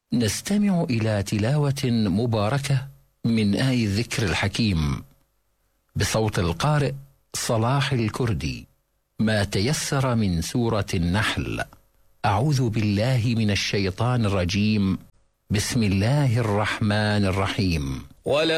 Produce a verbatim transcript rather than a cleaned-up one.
نستمع إلى تلاوة مباركة من آي الذكر الحكيم بصوت القارئ صلاح الكردي، ما تيسر من سورة النحل. أعوذ بالله من الشيطان الرجيم. بسم الله الرحمن الرحيم.